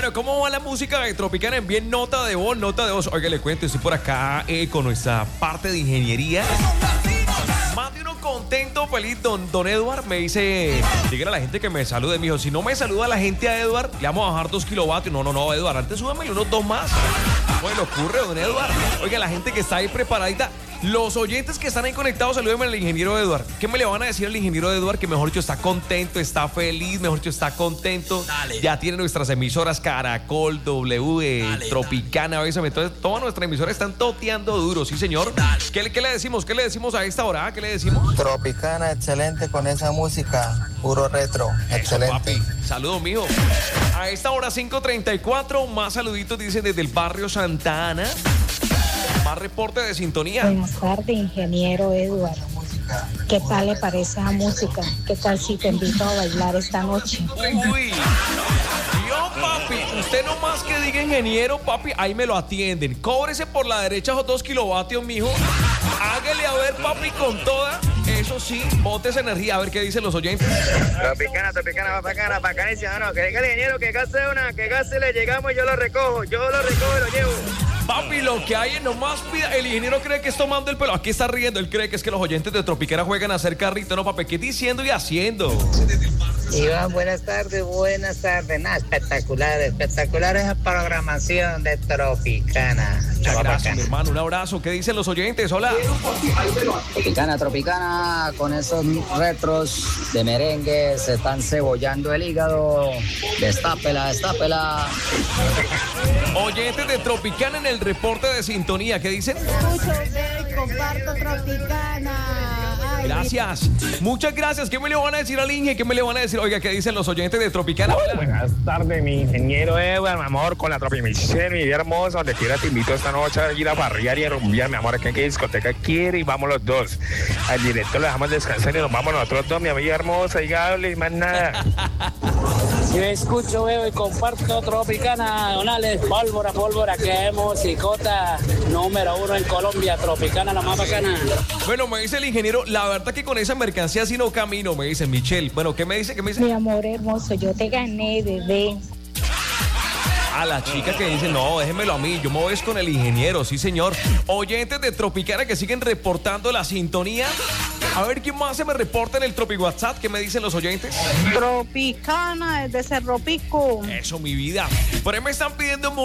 Bueno, ¿cómo va la música de Tropicana? Bien, nota de voz, nota de voz. Oiga, le cuento, estoy por acá con nuestra parte de ingeniería. Más de uno contento, feliz. Don Edward me dice, dígale a la gente que me salude, mijo. Si no me saluda la gente a Edward, le vamos a bajar 2 kilovatios. No, Edward, antes súbame unos 2 más. ¿Cómo le ocurre, don Edward? Oiga, la gente que está ahí preparadita. Los oyentes que están ahí conectados, salúdenme al ingeniero Edward. ¿Qué me le van a decir al ingeniero Edward? Que mejor dicho está contento, está feliz, mejor dicho está contento. Dale. Ya tiene nuestras emisoras Caracol, W, Tropicana, Bésame. Entonces, todas nuestras emisoras están toteando duro, sí, señor. ¿Qué le decimos? ¿Qué le decimos a esta hora? ¿Qué le decimos? Tropicana, excelente con esa música, puro retro, excelente. Eso, papi. Saludos, mijo. A esta hora 5:34, más saluditos dicen desde el barrio Santa Ana. Más reporte de sintonía. Buenas tardes, ingeniero Edward. ¿Qué tal le parece esa música? ¿Qué tal si te invito a bailar esta noche? Uy. Yo, papi, usted nomás que diga ingeniero, papi, ahí me lo atienden. Cóbrese por la derecha esos 2 kilovatios, mijo. Hágale a ver, papi, con toda. Eso sí, bote esa energía, a ver qué dicen los oyentes. Tropicana, bacanísima, no, que diga el ingeniero que gase le llegamos y yo lo recojo y lo llevo. Papi, lo que hay es nomás pida. El ingeniero cree que es tomando el pelo. Aquí está riendo. Él cree que es que los oyentes de Tropicana juegan a hacer carrito. No, papi, ¿qué diciendo y haciendo? Iván, buenas tardes. Nada, espectacular esa programación de Tropicana. Muchas gracias, mi hermano. Un abrazo. ¿Qué dicen los oyentes? Hola. Tropicana, con esos retros de merengue se están cebollando el hígado. Destápela. Oyentes de Tropicana en el reporte de sintonía. ¿Qué dicen? Escucho, comparto Tropicana. Ay, Gracias. Muchas gracias. ¿Qué me le van a decir al Inge? ¿Qué me le van a decir? Oiga, ¿qué dicen los oyentes de Tropicana? Hola. Buenas tardes, mi ingeniero Edward, mi amor, con la Tropimisión, mi vida hermosa, donde quiera te invito esta noche a ir a barriar y a rumbear, mi amor, aquí en qué discoteca quiere y vamos los dos. Al director le dejamos descansar y nos vamos nosotros dos, mi amiga hermosa, y hable y más nada. Yo escucho, veo y comparto Tropicana, Donales, pólvora, que es musicota número 1 en Colombia, Tropicana, la más bacana. Bueno, me dice el ingeniero, la verdad que con esa mercancía sí no camino, me dice Michelle. Bueno, ¿qué me dice? mi amor hermoso, yo te gané, bebé. A la chica que dice, no, déjenmelo a mí, yo me voy con el ingeniero, sí señor. Oyentes de Tropicana que siguen reportando la sintonía. A ver, ¿quién más se me reporta en el Tropi WhatsApp? ¿Qué me dicen los oyentes? Tropicana, desde Cerro Pico. Eso, mi vida. Por ahí me están pidiendo